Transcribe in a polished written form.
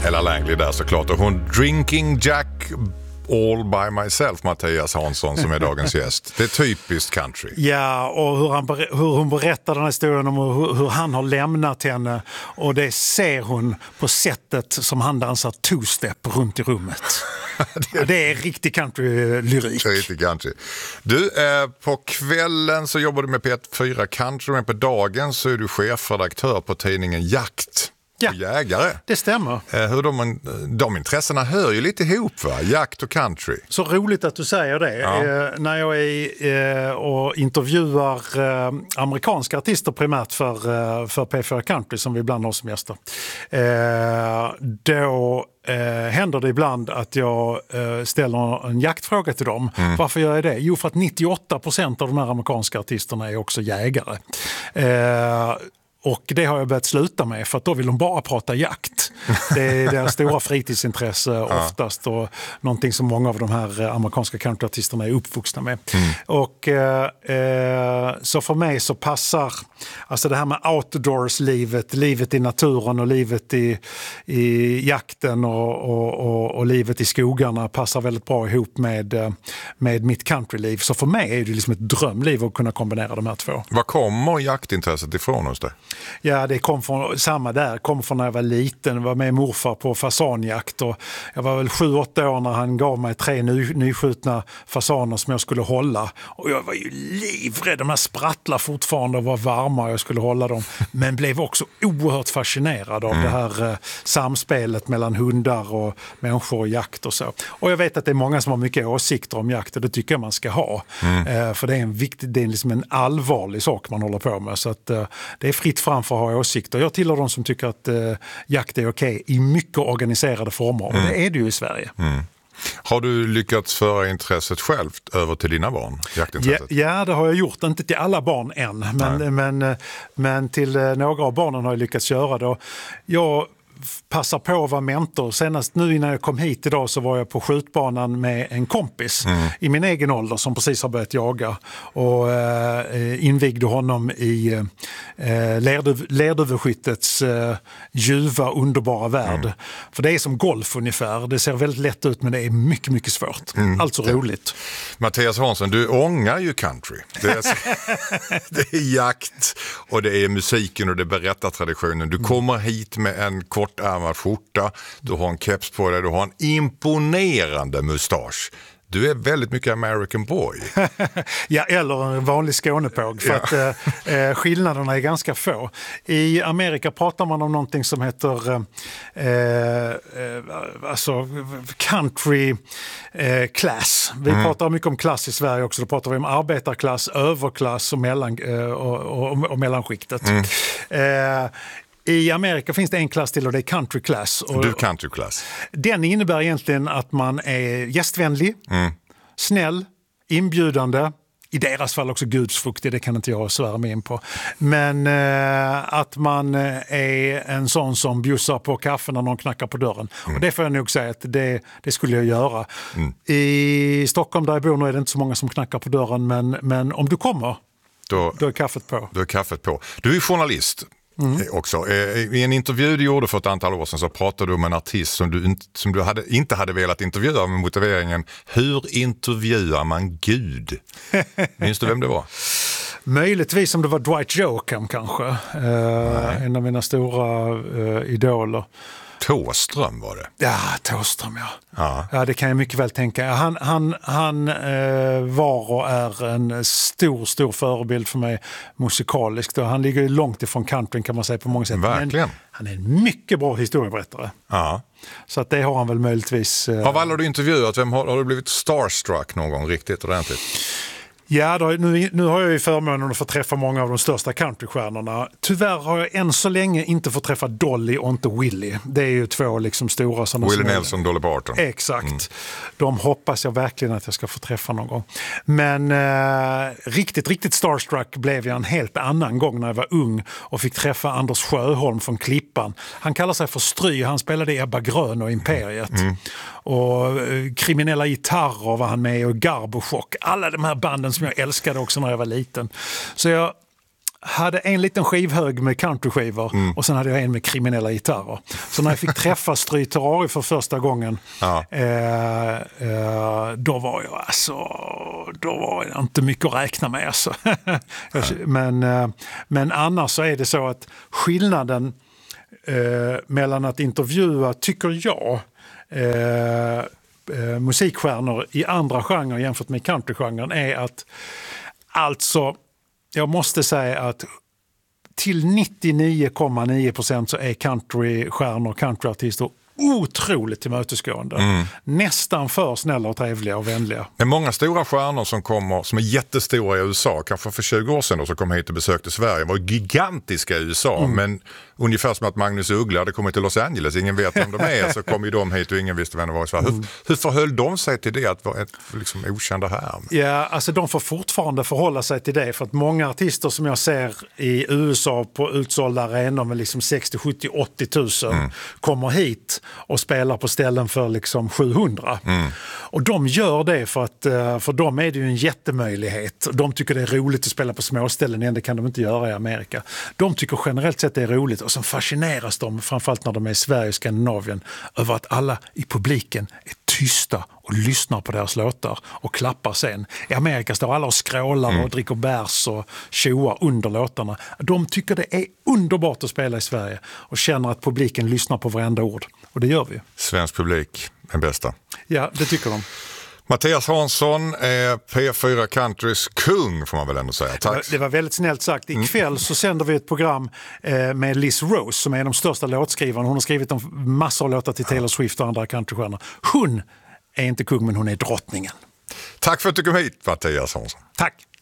Ella Langley där såklart. Och hon Drinking Jack All by Myself, Mattias Hansson, som är dagens gäst. Det är typiskt country. Ja, och hur hon berättar den här historien om hur han har lämnat henne. Och det ser hon på sättet som han dansar two-step runt i rummet. Det är riktig country-lyrik. Riktig country. Du, på kvällen så jobbar du med P4 Country, men på dagen så är du chefredaktör på tidningen Jakt. Ja, jägare. Det stämmer. Hur de intressena hör ju lite ihop, va? Jakt och country. Så roligt att du säger det. Ja. När jag är och intervjuar amerikanska artister primärt för P4 Country, som vi ibland har som gäster, då händer det ibland att jag ställer en jaktfråga till dem. Varför gör jag det? Jo, för att 98% av de här amerikanska artisterna är också jägare. Och det har jag börjat sluta med, för att då vill de bara prata jakt. Det är deras stora fritidsintresse oftast, och någonting som många av de här amerikanska countryartisterna är uppvuxna med. Och så för mig så passar alltså det här med outdoors-livet i naturen och livet i jakten och livet i skogarna passar väldigt bra ihop med mitt countryliv. Så för mig är det liksom ett drömliv att kunna kombinera de här två. Var kommer jaktintresset ifrån hos dig? Ja, det kom från när jag var liten. Jag var med morfar på fasanjakt, och jag var väl 7-8 år när han gav mig 3 nyskjutna fasaner som jag skulle hålla. Och jag var ju livrädd. De här sprattlar fortfarande och var varma, och jag skulle hålla dem. Men blev också oerhört fascinerad av det här samspelet mellan hundar och människor och jakt och så. Och jag vet att det är många som har mycket åsikter om jakt, och det tycker jag man ska ha. För det är liksom en allvarlig sak man håller på med. Så att det är fritt framför att ha åsikter. Jag tillhör de som tycker att jakt är okej i mycket organiserade former. Och det är det ju i Sverige. Har du lyckats föra intresset själv över till dina barn? Jaktintresset? Ja, det har jag gjort. Inte till alla barn än. Men till några av barnen har jag lyckats göra det. Jag passar på att vara mentor. Senast nu innan jag kom hit idag så var jag på skjutbanan med en kompis i min egen ålder som precis har börjat jaga, och invigde honom i lerduveskyttets ljuva, underbara värld. För det är som golf ungefär. Det ser väldigt lätt ut, men det är mycket, mycket svårt. Alltså roligt. Mattias Hansson, du ångar ju country. Det är jakt, och det är musiken, och det är berättartraditionen. Du kommer hit med en kortärmad skjorta, du har en keps på dig, du har en imponerande mustasch. Du är väldigt mycket American boy. Ja, eller en vanlig Skånepåg, för att skillnaderna är ganska få. I Amerika pratar man om någonting som heter alltså country class. Vi pratar mycket om klass i Sverige också. Då pratar vi om arbetarklass, överklass och mellanskiktet. I Amerika finns det en klass till, och det är country class. Du country class. Den innebär egentligen att man är gästvänlig, snäll, inbjudande. I deras fall också gudsfruktig, det kan inte jag svära mig in på. Men att man är en sån som bjussar på kaffe när någon knackar på dörren. Och det får jag nog säga att det skulle jag göra. I Stockholm där jag bor nu är det inte så många som knackar på dörren, men om du kommer, då är kaffet på. Då är kaffet på. Du är journalist. Också. I en intervju du gjorde för ett antal år sedan så pratade du om en artist som du inte hade velat intervjua, med motiveringen: hur intervjuar man Gud? Minns du vem det var? Möjligtvis om det var Dwight Yoakam kanske. En av mina stora idoler. Thåström var det. Ja, Thåström, ja, det kan jag mycket väl tänka. Han var och är en stor förebild för mig musikaliskt. Han ligger ju långt ifrån countryn, kan man säga, på många sätt. Verkligen. Men han är en mycket bra historieberättare. Ja. Så att det har han väl möjligtvis... Av alla du intervjuat, har du blivit starstruck någon gång riktigt ordentligt? Ja, nu har jag ju förmånen att få träffa många av de största countrystjärnorna. Tyvärr har jag än så länge inte fått träffa Dolly och inte Willie. Det är ju två liksom stora sådana. Willie Nelson, Dolly Parton. Exakt. De hoppas jag verkligen att jag ska få träffa någon gång. Men riktigt starstruck blev jag en helt annan gång när jag var ung och fick träffa Anders Sjöholm från Klippan. Han kallar sig för Stry, han spelade i Ebba Grön och Imperiet. Och Kriminella gitarrer var han med, och Garbochock. Alla de här banden som jag älskade också när jag var liten. Så hade en liten skivhög med countryskivor och sen hade jag en med kriminella gitarrer. Så när jag fick träffa Stry Terrari för första gången då var jag inte mycket att räkna med. Alltså. Men annars så är det så att skillnaden mellan att intervjua, tycker jag, musikstjärnor i andra genrer jämfört med countrygenren är att alltså jag måste säga att till 99,9% så är countrystjärnor och countryartister otroligt tillmötesgående. Nästan för snälla och trevliga och vänliga. Det är många stora stjärnor som är jättestora i USA. Kanske för 20 år sedan då, så kom hit och besökte Sverige. Var gigantiska i USA, men ungefär som att Magnus Uggla hade kommit till Los Angeles. Ingen vet vem de är, så kom ju de hit och ingen visste vem det var i Sverige. Hur förhöll de sig till det att vara ett liksom okända här? Ja, alltså de får fortfarande förhålla sig till det, för att många artister som jag ser i USA på utsålda arenor med liksom 60, 70, 80 000 kommer hit och spelar på ställen för liksom 700. Och de gör det för dem är det ju en jättemöjlighet. De tycker det är roligt att spela på småställen igen, det kan de inte göra i Amerika. De tycker generellt sett det är roligt, och så fascineras de, framförallt när de är i Sverige och Skandinavien, över att alla i publiken är tysta och lyssnar på deras låtar och klappar sen. I Amerika står alla och skrålar och dricker bärs och tjoar under låtarna. De tycker det är underbart att spela i Sverige och känner att publiken lyssnar på varenda ord. Och det gör vi. Svensk publik är bästa. Ja, det tycker de. Mattias Hansson är P4 Countrys kung, får man väl ändå säga. Tack. Det var väldigt snällt sagt. Ikväll så sänder vi ett program med Liz Rose, som är en av de största låtskrivarna. Hon har skrivit massor av låtar till Taylor Swift och andra countrystjärnor. Hon är inte kung, men hon är drottningen. Tack för att du kom hit, Mattias Hansson. Tack.